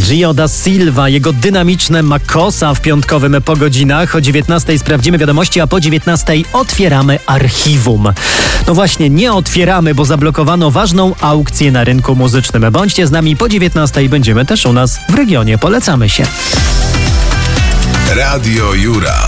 Gio da Silva, jego dynamiczne Makosa w piątkowym Po godzinach. O 19:00 sprawdzimy wiadomości, a po 19:00 otwieramy archiwum. No właśnie, nie otwieramy, bo zablokowano ważną aukcję na rynku muzycznym. Bądźcie z nami po 19:00, będziemy też u nas w regionie. Polecamy się. Radio Jura.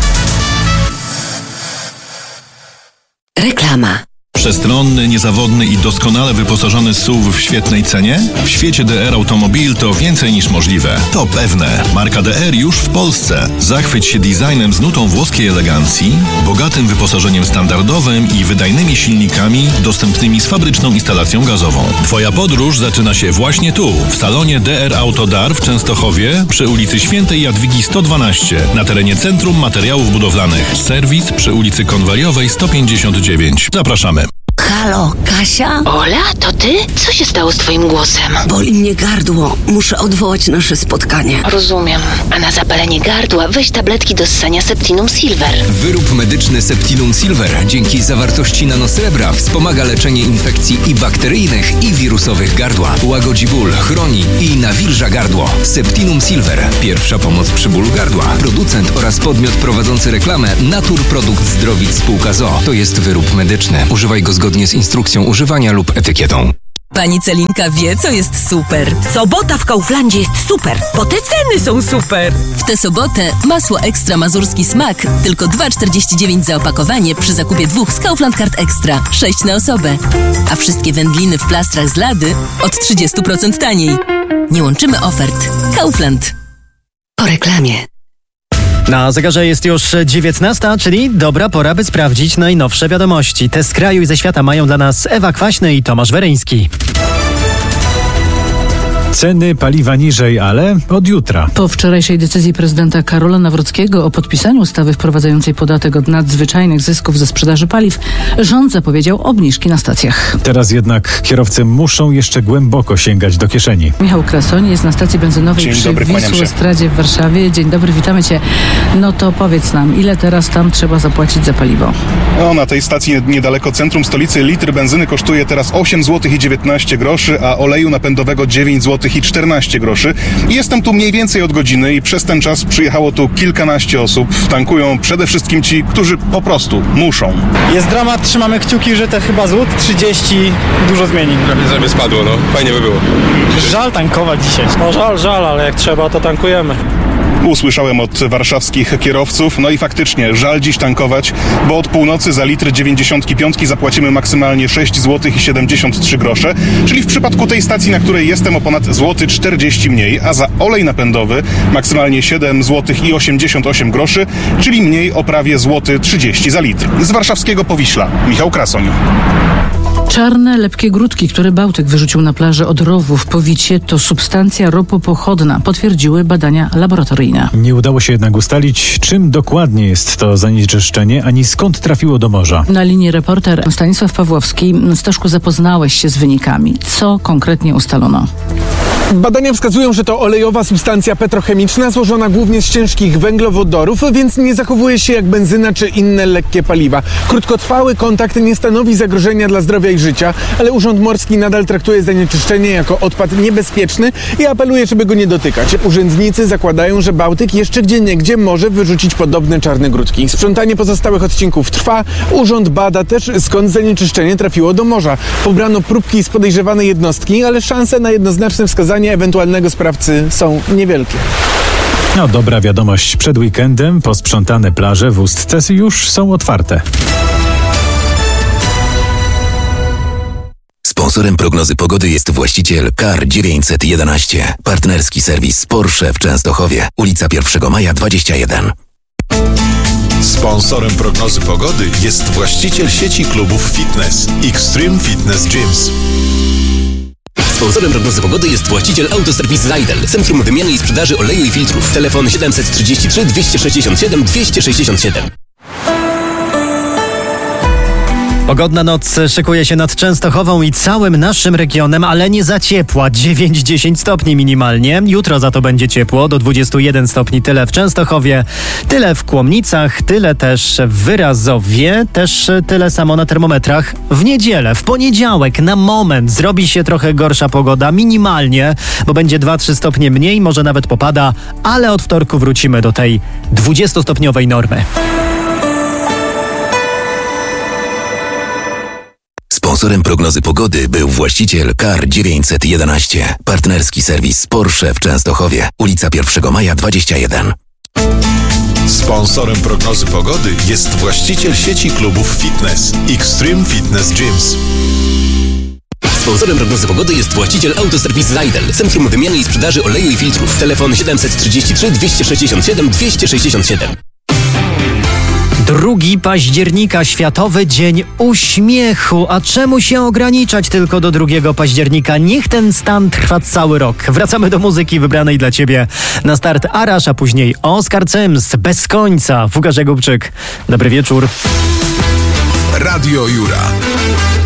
Reklama. Przestronny, niezawodny i doskonale wyposażony SUV w świetnej cenie? W świecie DR Automobil to więcej niż możliwe. To pewne. Marka DR już w Polsce. Zachwyć się designem z nutą włoskiej elegancji, bogatym wyposażeniem standardowym i wydajnymi silnikami dostępnymi z fabryczną instalacją gazową. Twoja podróż zaczyna się właśnie tu, w salonie DR Auto Dar w Częstochowie przy ulicy Świętej Jadwigi 112 na terenie Centrum Materiałów Budowlanych. Serwis przy ulicy Konwaliowej 159. Zapraszamy. Halo, Kasia? Ola, to ty? Co się stało z twoim głosem? Boli mnie gardło. Muszę odwołać nasze spotkanie. Rozumiem. A na zapalenie gardła weź tabletki do ssania Septinum Silver. Wyrób medyczny Septinum Silver dzięki zawartości nanosrebra wspomaga leczenie infekcji i bakteryjnych, i wirusowych gardła. Łagodzi ból, chroni i nawilża gardło. Septinum Silver. Pierwsza pomoc przy bólu gardła. Producent oraz podmiot prowadzący reklamę Naturprodukt Zdrowic Spółka ZOO. To jest wyrób medyczny. Używaj go zgodnie z instrukcją używania lub etykietą. Pani Celinka wie, co jest super. Sobota w Kauflandzie jest super, bo te ceny są super. W tę sobotę masło ekstra mazurski smak tylko 2,49 za opakowanie przy zakupie 2 z Kaufland Card Extra. 6 na osobę. A wszystkie wędliny w plastrach z Lady od 30% taniej. Nie łączymy ofert. Kaufland. Po reklamie. Na zegarze jest już 19:00, czyli dobra pora, by sprawdzić najnowsze wiadomości. Te z kraju i ze świata mają dla nas Ewa Kwaśny i Tomasz Weryński. Ceny paliwa niżej, ale od jutra. Po wczorajszej decyzji prezydenta Karola Nawrockiego o podpisaniu ustawy wprowadzającej podatek od nadzwyczajnych zysków ze sprzedaży paliw, rząd zapowiedział obniżki na stacjach. Teraz jednak kierowcy muszą jeszcze głęboko sięgać do kieszeni. Michał Krasoń jest na stacji benzynowej przy Wisłostradzie w Warszawie. Dzień dobry, witamy Cię. No to powiedz nam, ile teraz tam trzeba zapłacić za paliwo? No, na tej stacji niedaleko centrum stolicy litr benzyny kosztuje teraz 8,19 zł, a oleju napędowego 9,14 zł. Jestem tu mniej więcej od godziny i przez ten czas przyjechało tu kilkanaście osób. Tankują przede wszystkim ci, którzy po prostu muszą. Jest dramat, trzymamy kciuki, że te chyba złot 30 dużo zmieni. Żeby spadło, no. Fajnie by było. Żal tankować dzisiaj. No żal, ale jak trzeba, to tankujemy. Usłyszałem od warszawskich kierowców, no i faktycznie żal dziś tankować, bo od północy za litr 95 zapłacimy maksymalnie 6,73 zł, czyli w przypadku tej stacji, na której jestem, o ponad złoty 40 mniej, a za olej napędowy maksymalnie 7,88 zł, czyli mniej o prawie złoty 30 za litr. Z warszawskiego Powiśla, Michał Krasoń. Czarne, lepkie grudki, które Bałtyk wyrzucił na plażę od Rowu w Powicie, to substancja ropopochodna, potwierdziły badania laboratoryjne. Nie udało się jednak ustalić, czym dokładnie jest to zanieczyszczenie, ani skąd trafiło do morza. Na linii reporter Stanisław Pawłowski. Staszku, zapoznałeś się z wynikami. Co konkretnie ustalono? Badania wskazują, że to olejowa substancja petrochemiczna złożona głównie z ciężkich węglowodorów, więc nie zachowuje się jak benzyna czy inne lekkie paliwa. Krótkotrwały kontakt nie stanowi zagrożenia dla zdrowia i życia, ale Urząd Morski nadal traktuje zanieczyszczenie jako odpad niebezpieczny i apeluje, żeby go nie dotykać. Urzędnicy zakładają, że Bałtyk jeszcze gdzieniegdzie może wyrzucić podobne czarne grudki. Sprzątanie pozostałych odcinków trwa. Urząd bada też, skąd zanieczyszczenie trafiło do morza. Pobrano próbki z podejrzewanej jednostki, ale szanse na jednoznaczne wskazanie ewentualnego sprawcy są niewielkie. No dobra wiadomość. Przed weekendem posprzątane plaże w Ustce już są otwarte. Sponsorem prognozy pogody jest właściciel Car 911. Partnerski serwis Porsche w Częstochowie. Ulica 1 Maja 21. Sponsorem prognozy pogody jest właściciel sieci klubów fitness Extreme Fitness Gyms. Sponsorem prognozy pogody jest właściciel Autoserwis Zajdel, Centrum Wymiany i Sprzedaży Oleju i Filtrów. Telefon 733 267 267. Pogodna noc szykuje się nad Częstochową i całym naszym regionem, ale nie za ciepła. 9-10 stopni minimalnie. Jutro za to będzie ciepło, do 21 stopni. Tyle w Częstochowie, tyle w Kłomnicach, tyle też w Wyrazowie, też tyle samo na termometrach. W niedzielę, w poniedziałek na moment zrobi się trochę gorsza pogoda, minimalnie, bo będzie 2-3 stopnie mniej, może nawet popada, ale od wtorku wrócimy do tej 20-stopniowej normy. Sponsorem prognozy pogody był właściciel Car 911. Partnerski serwis Porsche w Częstochowie. Ulica 1 Maja 21. Sponsorem prognozy pogody jest właściciel sieci klubów fitness Extreme Fitness Gyms. Sponsorem prognozy pogody jest właściciel Autoserwis Zajdel. Centrum wymiany i sprzedaży oleju i filtrów. Telefon 733 267 267. 2 października, Światowy Dzień Uśmiechu. A czemu się ograniczać tylko do 2 października? Niech ten stan trwa cały rok. Wracamy do muzyki wybranej dla Ciebie. Na start Arash, a później Oskar Cyms, Bez końca. Łukasz Jakubczyk. Dobry wieczór. Radio Jura.